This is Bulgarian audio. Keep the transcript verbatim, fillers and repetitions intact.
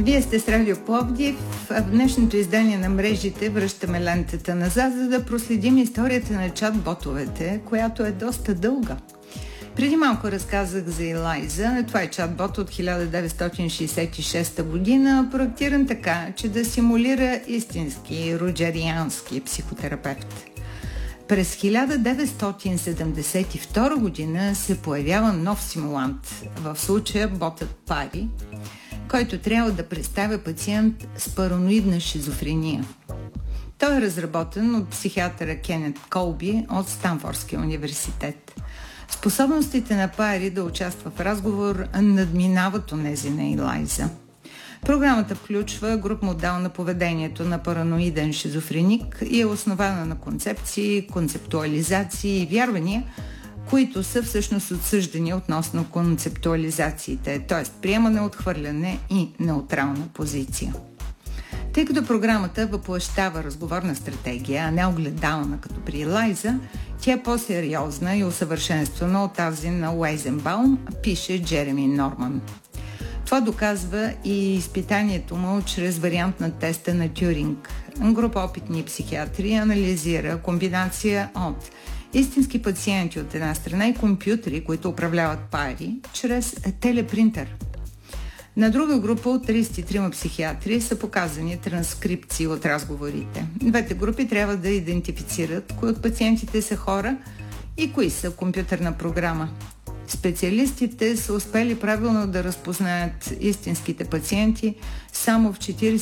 Вие сте с Радио Пловдив. В днешното издание на мрежите връщаме лентата назад, за да проследим историята на чат-ботовете, която е доста дълга. Преди малко разказах за Елайза. Това е чат-бот от хиляда деветстотин шейсет и шеста година, проектиран така, че да симулира истински роджериански психотерапевт. През хиляда деветстотин седемдесет и втора година се появява нов симулант, в случая ботът Пари, който трябва да представя пациент с параноидна шизофрения. Той е разработен от психиатъра Кенет Колби от Станфордския университет. Способностите на Пари да участва в разговор надминават онези на Елайза. Програмата включва груп модел на поведението на параноиден шизофреник и е основана на концепции, концептуализации и вярвания, които са всъщност отсъждани относно концептуализациите, т.е. приемане, отхвърляне и неутрална позиция. Тъй като програмата въплъщава разговорна стратегия, а не огледална като при Елайза, тя е по-сериозна и усъвършенствана от тази на Уайзенбаум, пише Джереми Норман. Това доказва и изпитанието му чрез вариант на теста на Тюринг. Група опитни психиатри анализира комбинация от истински пациенти от една страна и компютри, които управляват Пари, чрез телепринтер. На друга група от тридесет и трима психиатри са показани транскрипции от разговорите. Двете групи трябва да идентифицират кои от пациентите са хора и кои са компютърна програма. Специалистите са успели правилно да разпознаят истинските пациенти само в четиридесет